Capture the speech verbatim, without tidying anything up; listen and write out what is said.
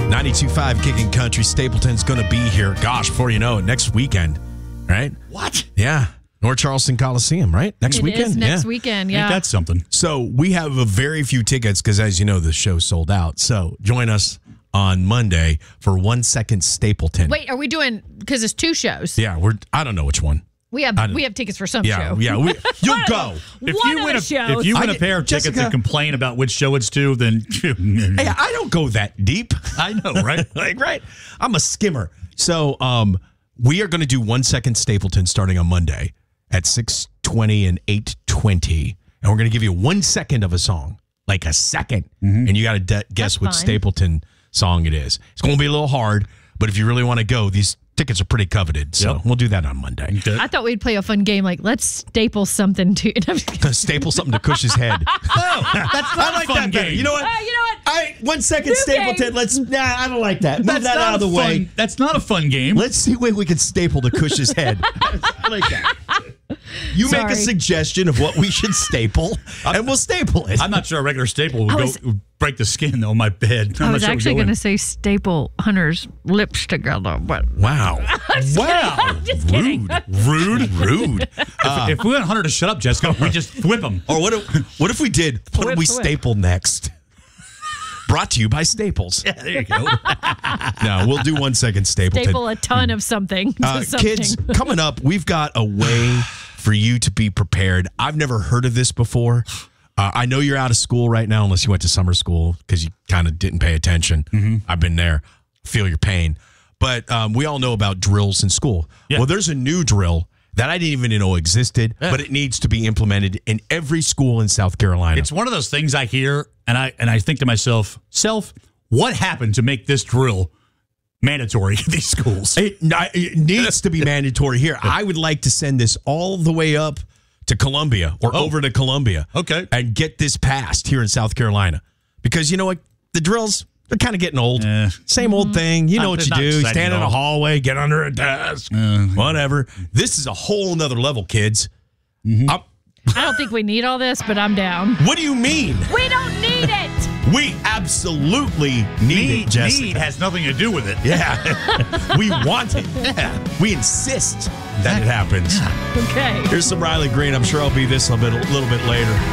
ninety-two point five Kicking Country. Stapleton's going to be here. Gosh, before you know it, next weekend, right? What? Yeah. North Charleston Coliseum, right? Next it weekend? Is next yeah. weekend, yeah. Ain't that something? So we have a very few tickets because, as you know, the show's sold out. So join us on Monday for One Second Stapleton. Wait, are we doing, because it's two shows. Yeah, we're. I don't know which one. We have we have tickets for some Yeah, show. yeah. We, you'll One go. of If One you of win the a shows. if you win I a pair of get- tickets Jessica- and complain about which show it's to, then Hey, I don't go that deep. I know, right? like, right? I'm a skimmer. So um, we are going to do One Second Stapleton starting on Monday at six twenty and eight twenty. And we're going to give you one second of a song, like a second. And you got to de- guess That's which fine. Stapleton song it is. It's going to be a little hard, but if you really want to go, these tickets are pretty coveted. So Yep. we'll do that on Monday. Okay. I thought we'd play a fun game like let's staple something to. I'm just kidding. Staple something to Cush's head. No, that's not I like a fun that better. game. You know what? Uh, you know what? I one second New Stapleton. game. Let's. Nah, I don't like that. Move That's that not out of the a way. fun, That's not a fun game. Let's see when we can staple to Cush's head. I like that. You make Sorry. a suggestion of what we should staple, and we'll staple it. I'm not sure a regular staple would I go was- break the skin on my bed. I'm I not was sure it would actually go going to in. say staple Hunter's lips together, but Wow. Wow. I'm just kidding. Rude. Rude. Uh, if we want Hunter to shut up, Jessica, we just whip him. or what if, what if we did, what Whip, if we whip. staple next? Brought to you by Staples. Yeah, there you go. No, we'll do one second Stapleton. staple a ton of something. to Uh, something. kids, coming up, we've got a way for you to be prepared. I've never heard of this before. Uh, I know you're out of school right now, unless you went to summer school because you kind of didn't pay attention. Mm-hmm. I've been there. Feel your pain. But um, we all know about drills in school. Yeah. Well, there's a new drill that I didn't even know existed, Yeah. but it needs to be implemented in every school in South Carolina. It's one of those things I hear, and I and I think to myself, self, what happened to make this drill mandatory in these schools? It, it needs to be mandatory here. I would like to send this all the way up to Columbia or Oh. over to Columbia. Okay. And get this passed here in South Carolina. Because you know what? The drills, they're kind of getting old. Eh. Same old thing. You know Not- what you not do. exciting Stand at in a all. hallway, get under a desk, whatever. This is a whole nother level, kids. I'm- I don't think we need all this, but I'm down. what do you mean? We don't need it. We absolutely need, Need, it, Jessica. need has nothing to do with it. Yeah. We want it. Yeah. We insist that it happens. Okay. Here's some Riley Green. I'm sure I'll be this a little bit, little bit later.